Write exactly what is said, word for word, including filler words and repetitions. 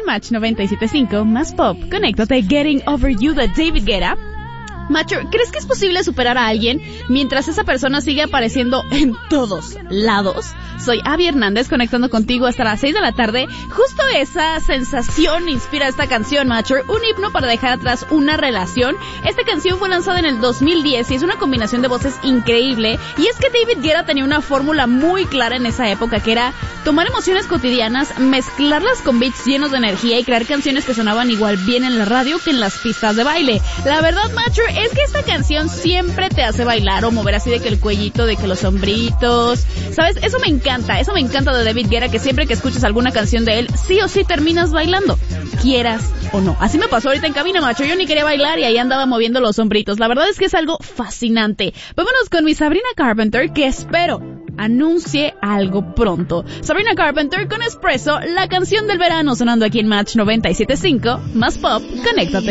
Match noventa y siete punto cinco, más pop, conéctate. Getting Over You de David Guetta. Macho, ¿crees que es posible superar a alguien mientras esa persona sigue apareciendo en todos lados? Soy Abby Hernández, conectando contigo hasta las seis de la tarde. Justo esa sensación inspira esta canción, Macho. Un himno para dejar atrás una relación. Esta canción fue lanzada en el dos mil diez y es una combinación de voces increíble. Y es que David Guetta tenía una fórmula muy clara en esa época, que era tomar emociones cotidianas, mezclarlas con beats llenos de energía y crear canciones que sonaban igual bien en la radio que en las pistas de baile. La verdad, Macho, es que esta canción siempre te hace bailar o mover así de que el cuellito, de que los hombritos, ¿sabes? Eso me encanta, eso me encanta de David Guetta, que siempre que escuches alguna canción de él, sí o sí terminas bailando, quieras o no. Así me pasó ahorita en cabina, Macho, yo ni quería bailar y ahí andaba moviendo los hombritos. La verdad es que es algo fascinante. Vámonos con mi Sabrina Carpenter, que espero anuncie algo pronto. Sabrina Carpenter con Espresso, la canción del verano, sonando aquí en Match noventa y siete punto cinco, más pop, conéctate.